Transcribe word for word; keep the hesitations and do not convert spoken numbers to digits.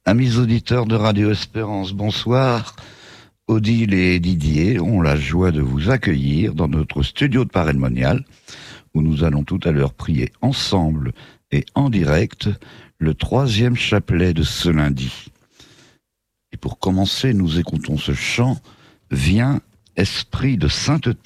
Amis auditeurs de Radio Espérance, bonsoir. Odile et Didier ont la joie de vous accueillir dans notre studio de Paray-le-Monial, où nous allons tout à l'heure prier ensemble et en direct le troisième chapelet de ce lundi. Et pour commencer, nous écoutons ce chant « Viens, esprit de sainteté ».